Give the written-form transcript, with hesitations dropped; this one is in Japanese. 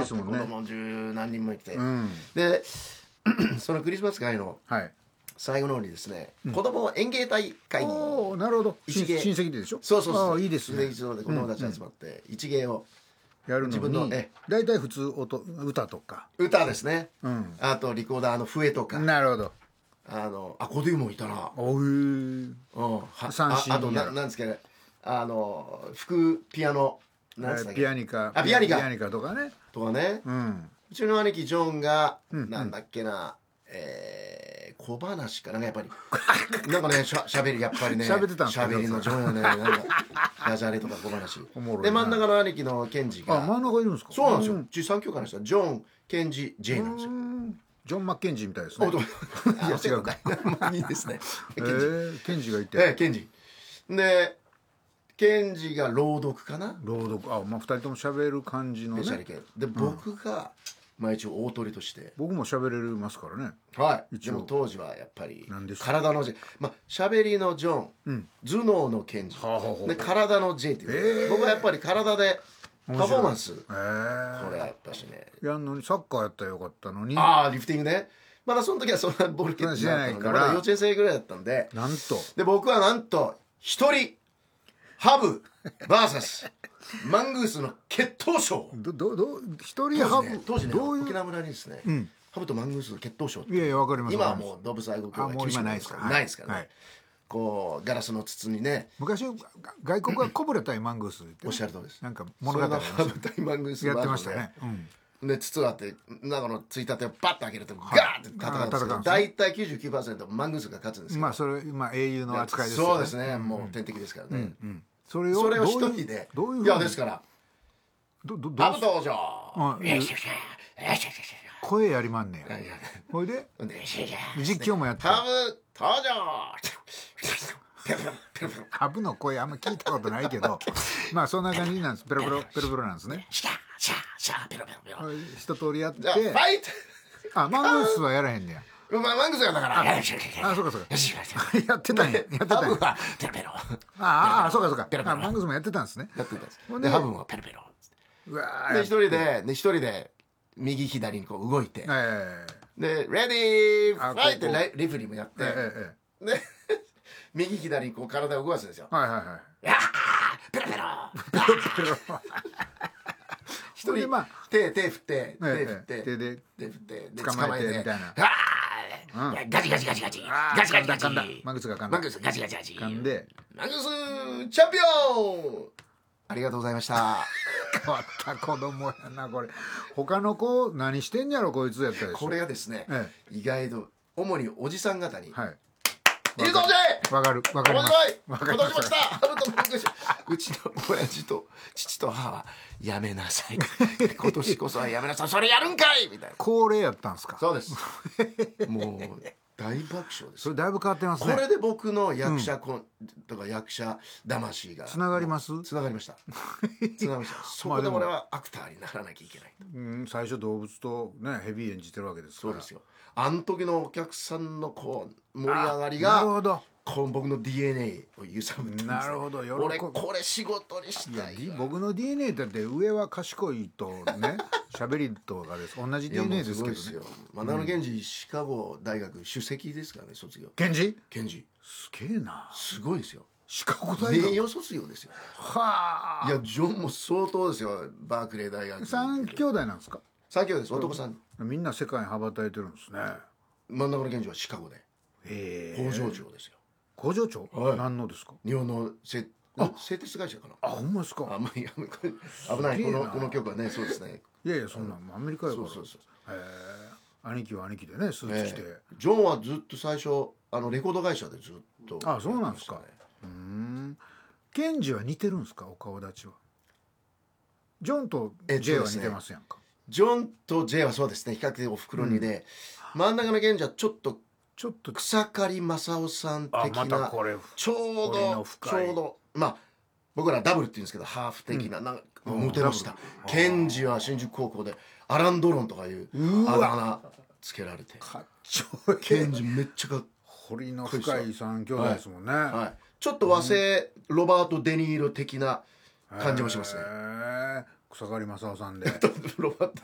ですもんね。 子供十何人もいて、 うん、 でそのクリスマス会のはい、 最後の方にですね、子供演芸大会におお、なるほど。親一芸戚ででしょ。 そうそうそう、 ああ、いいですね。 一度で子供たち集まって一芸をやるの自分のに大体普通歌とか、 歌ですね、 うん、 あとリコーダーの笛とか、 なるほど。 アコーディオンもいたな、 おー、三振あとやらなんですけど、副ピアノなんつったっけ、 ピアニカとかね。 とかね、 うん、 うちの兄貴ジョンが、 うんなんだっけな、小話かなんかやっぱりなんかねしゃべりやっぱりね喋ってたんですか、 しゃべりのジョンよね、なんかダジャレとか小話おもろいな。 で真ん中の兄貴のケンジが、 あ、真ん中いるんですか。 そうなんですよ、 んうち3教科の人はジョン、ケンジ、ジェイなんですよ。 ジョン・マッケンジーみたいですね。 いや違うかいいですね、ケンジ、 ケンジがいて、 ケンジでケンジが朗読かな、 朗読、まあ2人とも喋る感じのね。 で僕が、まあ一応大鳥として僕も喋れますからね。 はい、 一応でも当時はやっぱり何ですか。 体の J、まあ喋りのジョン、 うん、 頭脳のケンジ、 はあはあはあで体の J っていう、僕はやっぱり体でパフォーマンス、これやっぱしね、 やんのにサッカーやったらよかったのに。 リフティングね、まだその時はそんなボール蹴ってなかったので、まだ幼稚園生ぐらいだったんで、 なんとで僕はなんと一人ハブ VS マングースの決闘勝、 一人ハブ当時ねどういう、 沖縄村にですね、 うん、 ハブとマングースの決闘勝、 いやいやわかります。 今はもう動物愛護協会厳しくないですからね、 はい、 こうガラスの筒にね、 昔外国はコブラ対マングースって、 おっしゃるとりです、 なんか物語ありましたハブ対マングースやってましたね。 で筒があって中のついたてをパッと開けるとガーって戦うんですけど、大体 99% マングースが勝つんですけど、 まあそれ英雄の扱いですよね。 そうですね、もう天敵ですからね。それを一人で、いやですからハブ登場、 声やりまんねや。ほいで実況もやって、 ハブ登場ハブの声あんま聞いたことないけどまあそんな感じなんです。ペロペロなんですね。 シャーペロペロ一通りやって、 ファイト、 マングースはやらへんねや。 マングースがだからそうかやってたんや。 ハブはペロペロ、 そうかマングースもやってたんですね。 やってたんです。でハブはペロペロで一人で右左にこう動いて、でレディーファイトってレフェリーもやって、で右左にこう体を動かすんですよ。ペロペロ一人手振って捕まえてみたいな、 ガチマングースが噛んで、マングースチャンピオン、ありがとうございました。 変わった子供やなこれ。他の子何してんやろこいつやったでしょ。 これがですね、意外と主におじさん方に、いいぞジェイ、 わかります。 今年も来たハブとマングース、うちの親父と父と母はやめなさい今年こそはやめなさい、それやるんかいみたいな。 恒例やったんですか。 そうですもう大爆笑です。 それだいぶ変わってますね。 これで僕の役者とか役者魂がつながります。 つながりましたそこで俺はアクターにならなきゃいけない、 最初動物とねヘビー演じてるわけですから。 そうですよ。あの時のお客さんのこう盛り上がりが、 なるほど、 僕の DNA を揺さぶってんです。 なるほど、 俺これ仕事にしたい。 僕の DNA だって上は賢いとね喋りとかです。同じ DNA ですけどね。 長野源氏シカゴ大学首席ですからね、卒業。 源氏すげえな、 すごいですよ。 シカゴ大学名誉卒業ですよ。 はあ。 いやジョンも相当ですよ。バークレー大学 3兄弟なんですか。 3兄弟です、男さん。 みんな世界に羽ばたいてるんですね。 真ん中の源氏はシカゴで工場長ですよ。 工場長、何のですか。 日本の製鉄会社かな。 ほんまですか。 危ないこの曲はね。そうですね。 いやそんなアメリカやから。兄貴は兄貴でね、スーツ着て。 ジョンはずっと最初レコード会社でずっと。 そうなんですか。ケンジは似てるんですか、お顔立ちは。ジョンと J は似てますやんか。 ジョンと J はそうですね、比較的おふくろにで、真ん中の源氏はちょっと草刈正雄さん的な、ちょうどまあ僕らダブルって言うんですけど、ハーフ的な、なんかモテました。ケンジは新宿高校でアラン・ドロンとかいうあだ名つけられて、ケンジめっちゃ彫りの深い3兄弟ですもんね。 ちょっと和製ロバート・デ・ニーロ的な感じもしますね。 草刈正雄さんでロバート・